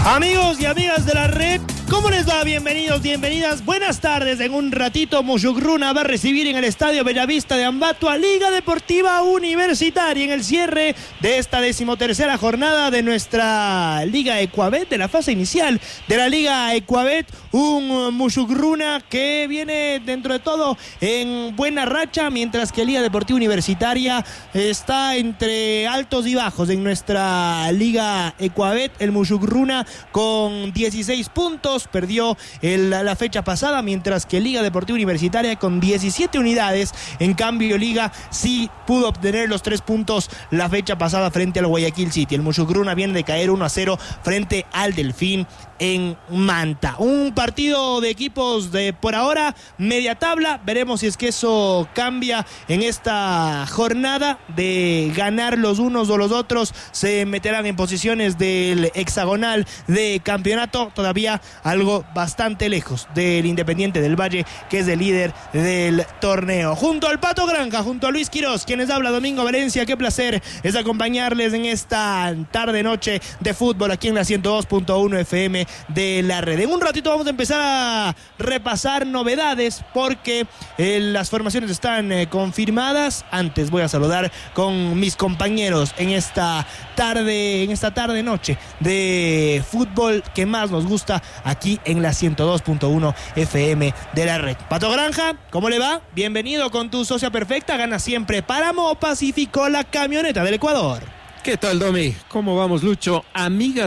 Amigos y amigas de la red, ¿cómo les va? Bienvenidos, bienvenidas. Buenas tardes. En un ratito Musugruna va a recibir en el Estadio Bellavista de Ambato a Liga Deportiva Universitaria en el cierre de esta 13ª jornada de nuestra Liga Ecuabet, de la fase inicial de la Liga Ecuabet. Un Musugruna que viene dentro de todo en buena racha, mientras que Liga Deportiva Universitaria está entre altos y bajos en nuestra Liga Ecuabet. El Musugruna con 16 puntos, perdió la fecha pasada, mientras que Liga Deportiva Universitaria con 17 unidades. En cambio, Liga sí pudo obtener los 3 puntos la fecha pasada frente al Guayaquil City. El Musugruna viene de caer 1-0 frente al Delfín en Manta. Un partido de equipos de, por ahora, media tabla. Veremos si es que eso cambia en esta jornada. De ganar los unos o los otros, se meterán en posiciones del hexagonal de campeonato. Todavía algo bastante lejos del Independiente del Valle, que es el líder del torneo. Junto al Pato Granja, junto a Luis Quiroz, quienes habla Domingo Valencia. Qué placer es acompañarles en esta tarde-noche de fútbol aquí en la 102.1 FM de la red. En un ratito vamos a empezar a repasar novedades, porque las formaciones están confirmadas. Antes voy a saludar con mis compañeros en esta tarde-noche de fútbol que más nos gusta aquí en la 102.1 FM de la red. Pato Granja, ¿cómo le va? Bienvenido con tu socia perfecta. Gana siempre Páramo Pacífico, la camioneta del Ecuador. ¿Qué tal, Domi? ¿Cómo vamos, Lucho? Amigas